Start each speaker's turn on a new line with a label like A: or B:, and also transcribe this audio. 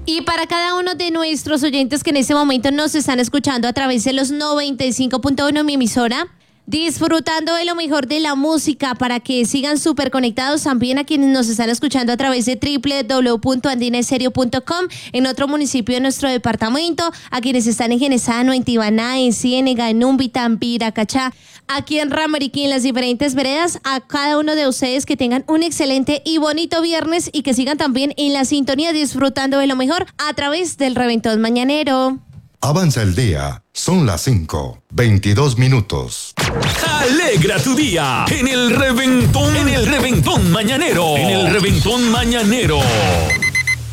A: Y para cada uno de nuestros oyentes que en este momento nos están escuchando a través de los 95.1 mi emisora, disfrutando de lo mejor de la música para que sigan súper conectados, también a quienes nos están escuchando a través de www.andinestereo.com en otro municipio de nuestro departamento, a quienes están en Genesano, en Tibaná, en Ciénega, en Umbita, en Piracachá, aquí en Ramariquí, en las diferentes veredas, a cada uno de ustedes que tengan un excelente y bonito viernes y que sigan también en la sintonía disfrutando de lo mejor a través del Reventón Mañanero.
B: Avanza el día, son las 5:22.
C: Alegra tu día en el Reventón Mañanero. En el Reventón Mañanero.